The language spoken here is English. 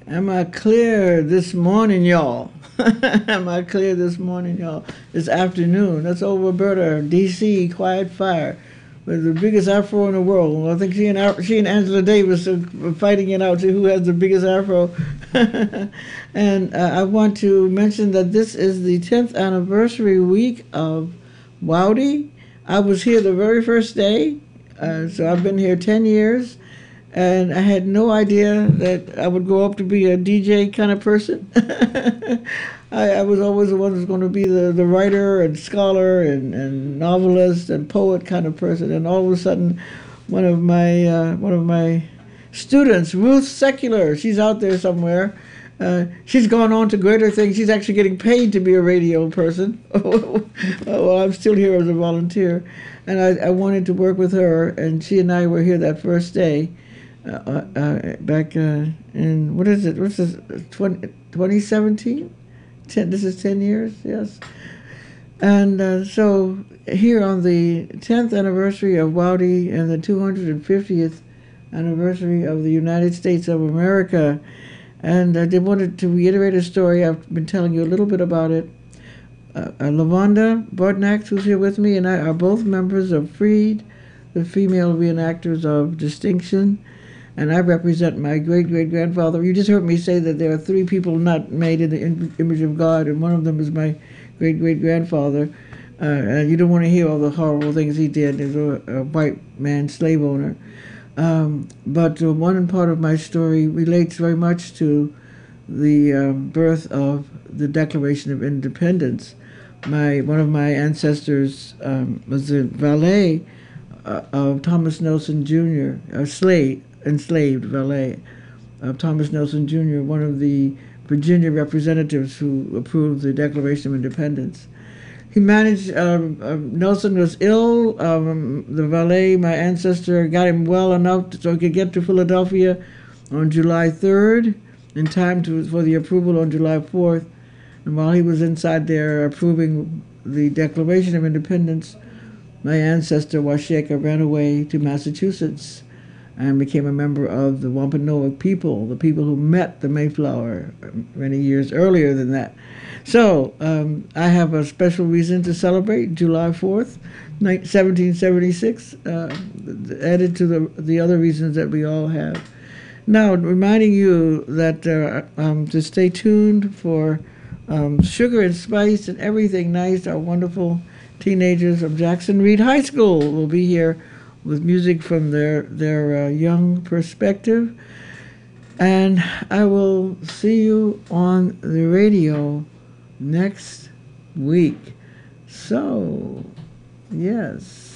Am I clear this morning, y'all? Am I clear this morning, y'all? This afternoon. That's old Roberta, D.C., Quiet Fire, with the biggest afro in the world. I think she and Angela Davis are fighting it out to who has the biggest afro. And I want to mention that this is the 10th anniversary week of Wowdy. I was here the very first day, so I've been here 10 years. And I had no idea that I would grow up to be a DJ kind of person. I was always the one who's going to be the writer and scholar and novelist and poet kind of person. And all of a sudden, one of my students, Ruth Secular, she's out there somewhere. She's gone on to greater things. She's actually getting paid to be a radio person. Well, I'm still here as a volunteer. And I wanted to work with her, and she and I were here that first day. Back in, what is it? What's this? 2017? This is 10 years, yes. And so here on the 10th anniversary of Wowdy and the 250th anniversary of the United States of America, and I did wanted to reiterate a story. I've been telling you a little bit about it. Lavonda Bodnax, who's here with me, and I are both members of FREED, the Female Reenactors of Distinction. And I represent my great-great-grandfather. You just heard me say that there are three people not made in the image of God, and one of them is my great-great-grandfather. And you don't want to hear all the horrible things he did. He was a white man slave owner. But one part of my story relates very much to the birth of the Declaration of Independence. One of my ancestors was the valet of Thomas Nelson Jr., enslaved valet of Thomas Nelson Jr., one of the Virginia representatives who approved the Declaration of Independence. He managed, Nelson was ill. The valet, my ancestor, got him well enough so he could get to Philadelphia on July 3rd, in time for the approval on July 4th. And while he was inside there approving the Declaration of Independence, my ancestor, Washeka, ran away to Massachusetts and became a member of the Wampanoag people, the people who met the Mayflower many years earlier than that. So I have a special reason to celebrate July 4th, 1776, added to the other reasons that we all have. Now, reminding you that to stay tuned for Sugar and Spice and Everything Nice, our wonderful teenagers of Jackson Reed High School will be here with music from their young perspective. And I will see you on the radio next week. So, yes.